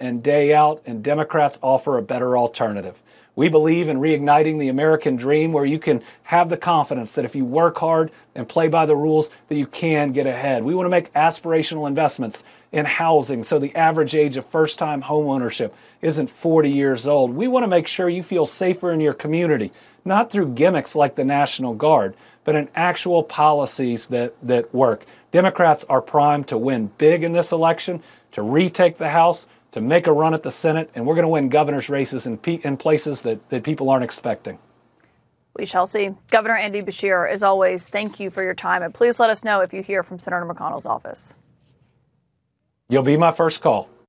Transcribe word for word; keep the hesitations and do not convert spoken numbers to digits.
and day out, and Democrats offer a better alternative. We believe in reigniting the American dream, where you can have the confidence that if you work hard and play by the rules, that you can get ahead. We want to make aspirational investments in housing so the average age of first-time home ownership isn't forty years old. We want to make sure you feel safer in your community, not through gimmicks like the National Guard, but in actual policies that, that work. Democrats are primed to win big in this election, to retake the House, to make a run at the Senate, and we're going to win governor's races in, pe- in places that, that people aren't expecting. We shall see. Governor Andy Beshear, as always, thank you for your time, and please let us know if you hear from Senator McConnell's office. You'll be my first call.